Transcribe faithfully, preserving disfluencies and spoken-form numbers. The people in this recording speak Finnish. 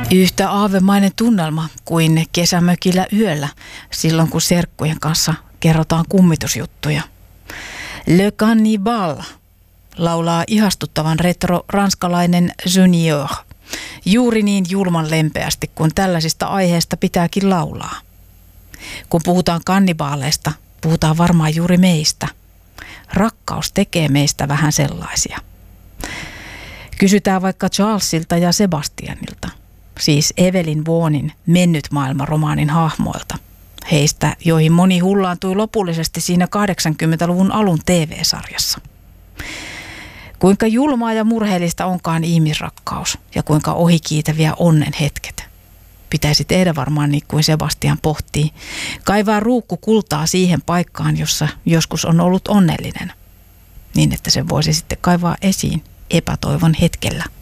Yhtä aavemainen tunnelma kuin kesämökillä yöllä silloin, kun serkkujen kanssa kerrotaan kummitusjuttuja. Le Cannibal laulaa ihastuttavan retro-ranskalainen Junior. Juuri niin julman lempeästi kuin tällaisista aiheista pitääkin laulaa. Kun puhutaan kannibaaleista, puhutaan varmaan juuri meistä. Rakkaus tekee meistä vähän sellaisia. Kysytään vaikka Charlesilta ja Sebastianilta, siis Evelyn Waughnin Mennyt maailma -romaanin hahmoilta. Heistä, joihin moni hullaantui lopullisesti siinä kahdeksankymmentäluvun alun T V-sarjassa. Kuinka julmaa ja murheellista onkaan ihmisrakkaus ja kuinka ohikiitäviä onnen hetket. Pitäisi tehdä varmaan niin kuin Sebastian pohtii. Kaivaa ruukku kultaa siihen paikkaan, jossa joskus on ollut onnellinen. Niin, että se voisi sitten kaivaa esiin epätoivon hetkellä.